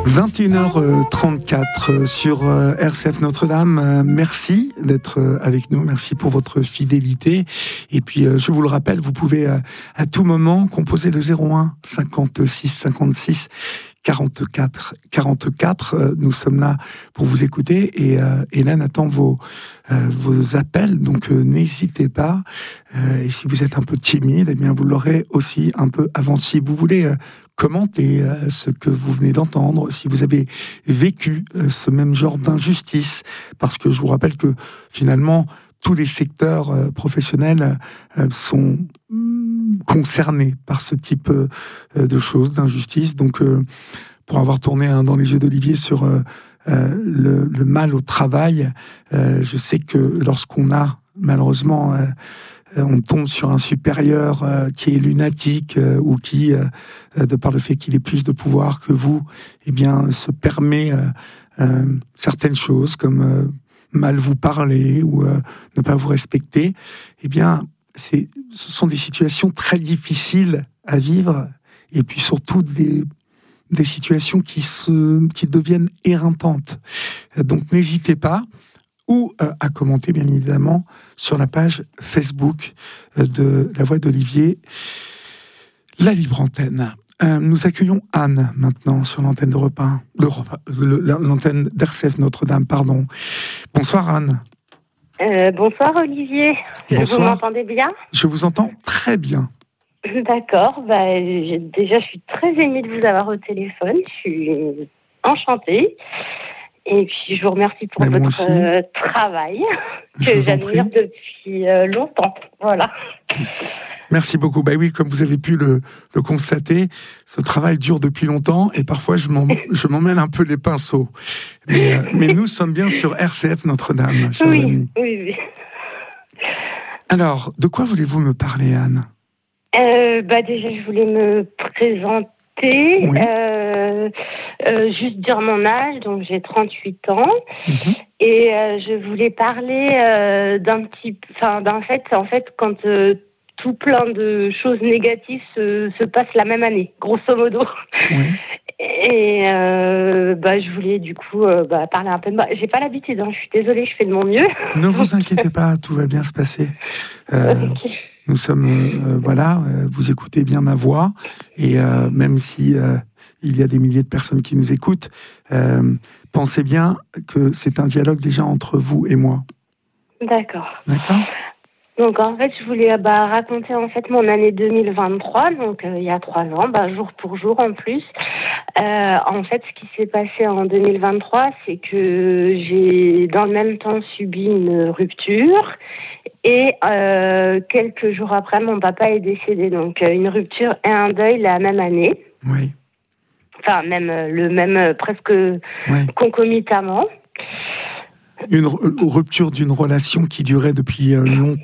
21h34 sur RCF Notre-Dame. Merci d'être avec nous. Merci pour votre fidélité. Et puis, je vous le rappelle, vous pouvez à tout moment composer le 01 56 56 44 44. Nous sommes là pour vous écouter et Hélène attend vos appels, donc n'hésitez pas. Et si vous êtes un peu timide, eh bien vous l'aurez aussi un peu avant. Si vous voulez commenter ce que vous venez d'entendre, si vous avez vécu ce même genre d'injustice, parce que je vous rappelle que finalement tous les secteurs professionnels sont concernés par ce type de choses, d'injustice. Donc, pour avoir tourné dans les yeux d'Olivier sur le mal au travail, je sais que lorsqu'on a, malheureusement, on tombe sur un supérieur qui est lunatique ou qui, de par le fait qu'il ait plus de pouvoir que vous, eh bien, se permet certaines choses comme mal vous parler ou ne pas vous respecter, eh bien, ce sont des situations très difficiles à vivre et puis surtout des situations qui deviennent éreintantes. Donc n'hésitez pas ou à commenter bien évidemment sur la page Facebook de La Voix d'Olivier, la libre antenne. Nous accueillons Anne maintenant sur l'antenne l'antenne d'RCF Notre-Dame, pardon. Bonsoir Anne. Bonsoir Olivier. Bonsoir. Vous m'entendez bien ? Je vous entends très bien. D'accord. Déjà, je suis très émue de vous avoir au téléphone. Je suis enchantée. Et puis, je vous remercie pour votre travail que j'admire depuis longtemps. Voilà. Merci beaucoup. Oui, comme vous avez pu le constater, ce travail dure depuis longtemps et parfois je m'emmêle un peu les pinceaux. Mais nous sommes bien sur RCF Notre-Dame, chers amis. Oui. Alors, de quoi voulez-vous me parler, Anne ? Déjà, je voulais me présenter, oui. Juste dire mon âge, donc j'ai 38 ans, et je voulais parler d'un fait, quand tout plein de choses négatives se passent la même année, grosso modo. Oui. Et je voulais du coup parler un peu de moi. J'ai pas l'habitude, je suis désolée, je fais de mon mieux. Ne vous inquiétez pas, tout va bien se passer. Okay. Nous sommes, vous écoutez bien ma voix, et même si il y a des milliers de personnes qui nous écoutent, pensez bien que c'est un dialogue déjà entre vous et moi. D'accord. D'accord. Donc en fait, je voulais raconter mon année 2023, donc il y a 3 ans, jour pour jour en plus. En fait, ce qui s'est passé en 2023, c'est que j'ai dans le même temps subi une rupture et quelques jours après, mon papa est décédé. Donc une rupture et un deuil la même année. Oui. Enfin, presque concomitamment. Une rupture d'une relation qui durait depuis longtemps.